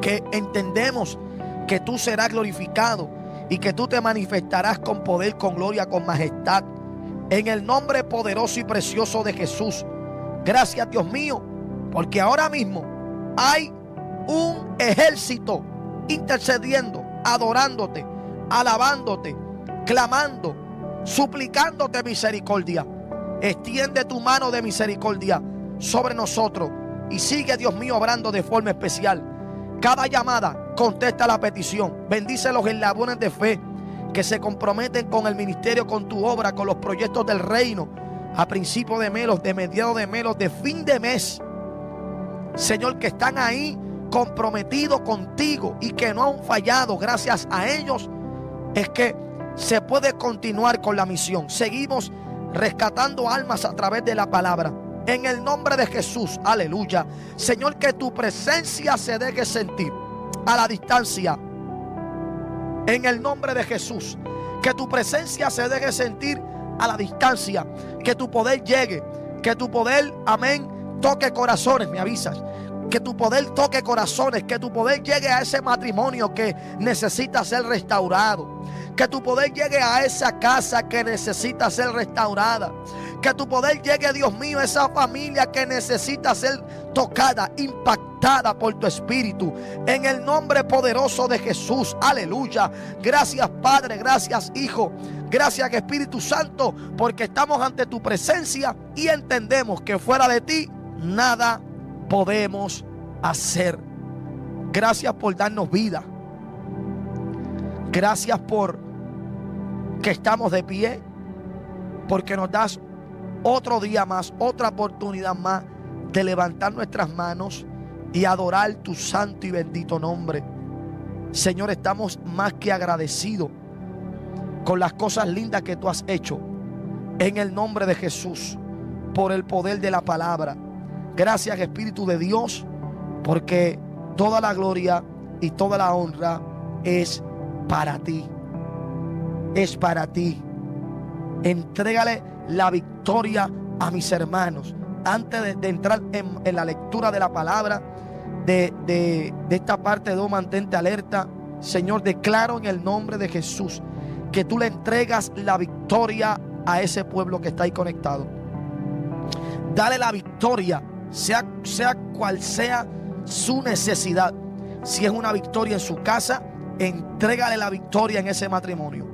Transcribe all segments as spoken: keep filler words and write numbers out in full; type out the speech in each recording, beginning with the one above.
que entendemos que tú serás glorificado y que tú te manifestarás con poder, con gloria, con majestad. En el nombre poderoso y precioso de Jesús. Gracias, Dios mío, porque ahora mismo hay un ejército intercediendo, adorándote, alabándote, clamando, suplicándote misericordia. Extiende tu mano de misericordia sobre nosotros y sigue, Dios mío, obrando de forma especial. Cada llamada contesta la petición. Bendice los eslabones de fe que se comprometen con el ministerio, con tu obra, con los proyectos del reino, a principio de mes, de mediados de mes, de fin de mes. Señor, que están ahí comprometidos contigo y que no han fallado. Gracias a ellos es que se puede continuar con la misión. Seguimos rescatando almas a través de la palabra. En el nombre de Jesús, aleluya. Señor, que tu presencia se deje sentir a la distancia. En el nombre de Jesús, que tu presencia se deje sentir a la distancia. Que tu poder llegue, que tu poder, amén, toque corazones, me avisas. Que tu poder toque corazones, que tu poder llegue a ese matrimonio que necesita ser restaurado. Que tu poder llegue a esa casa que necesita ser restaurada. Que tu poder llegue, Dios mío, a esa familia que necesita ser tocada, impactada por tu espíritu. En el nombre poderoso de Jesús, aleluya. Gracias, Padre, gracias, Hijo. Gracias, Espíritu Santo, porque estamos ante tu presencia y entendemos que fuera de ti nada podemos hacer. Gracias por darnos vida. Gracias por que estamos de pie, porque nos das otro día más, otra oportunidad más de levantar nuestras manos y adorar tu santo y bendito nombre. Señor, estamos más que agradecidos con las cosas lindas que tú has hecho en el nombre de Jesús, por el poder de la palabra. Gracias, Espíritu de Dios, porque toda la gloria y toda la honra es para ti. Es para ti. Entrégale la victoria a mis hermanos. Antes de, de entrar en, en la lectura de la palabra, de, de, de esta parte de oh, mantente alerta. Señor, declaro en el nombre de Jesús que tú le entregas la victoria a ese pueblo que está ahí conectado. Dale la victoria, sea, sea cual sea su necesidad. Si es una victoria en su casa, entrégale la victoria en ese matrimonio.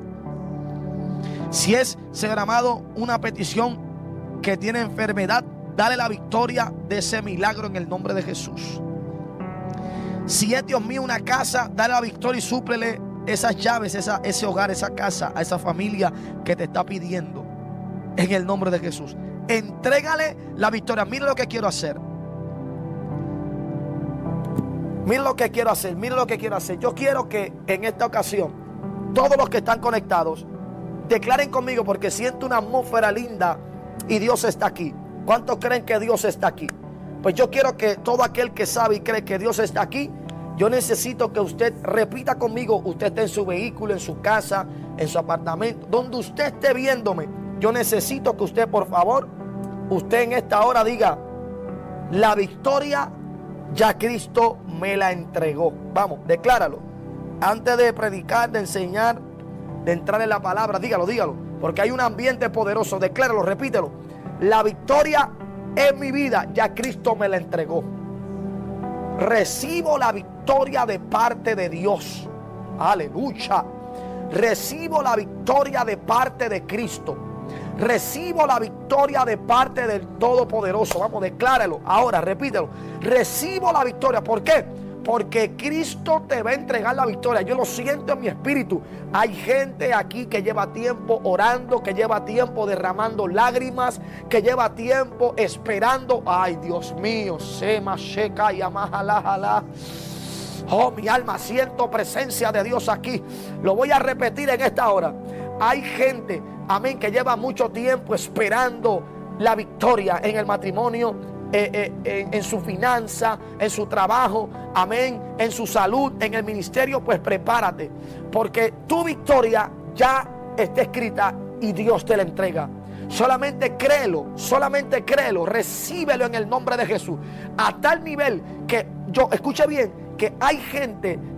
Si es, Señor amado, una petición que tiene enfermedad, dale la victoria de ese milagro en el nombre de Jesús. Si es, Dios mío, una casa, dale la victoria y súplele esas llaves, esa, ese hogar, esa casa, a esa familia que te está pidiendo en el nombre de Jesús. Entrégale la victoria. Mira lo que quiero hacer. Mira lo que quiero hacer. Mira lo que quiero hacer. Yo quiero que en esta ocasión todos los que están conectados declaren conmigo, porque siento una atmósfera linda y Dios está aquí. ¿Cuántos creen que Dios está aquí? Pues yo quiero que todo aquel que sabe y cree que Dios está aquí, yo necesito que usted repita conmigo. Usted esté en su vehículo, en su casa, en su apartamento, donde usted esté viéndome. Yo necesito que usted, por favor, usted en esta hora diga: la victoria ya Cristo me la entregó. Vamos, decláralo. Antes de predicar, de enseñar, de entrar en la palabra, dígalo, dígalo. Porque hay un ambiente poderoso. Decláralo, repítelo. La victoria en mi vida ya Cristo me la entregó. Recibo la victoria de parte de Dios. Aleluya. Recibo la victoria de parte de Cristo. Recibo la victoria de parte del Todopoderoso. Vamos, decláralo. Ahora, repítelo. Recibo la victoria. ¿Por qué? Porque Cristo te va a entregar la victoria. Yo lo siento en mi espíritu. Hay gente aquí que lleva tiempo orando, que lleva tiempo derramando lágrimas, que lleva tiempo esperando. Ay, Dios mío. Sema, sheka, yamahalajala. Oh, mi alma, siento presencia de Dios aquí. Lo voy a repetir en esta hora. Hay gente, amén, que lleva mucho tiempo esperando la victoria en el matrimonio, eh, eh, eh, en su finanza, en su trabajo, amén, en su salud, en el ministerio. Pues prepárate, porque tu victoria ya está escrita y Dios te la entrega. Solamente créelo, solamente créelo, recíbelo en el nombre de Jesús. A tal nivel que yo, escuche bien, que hay gente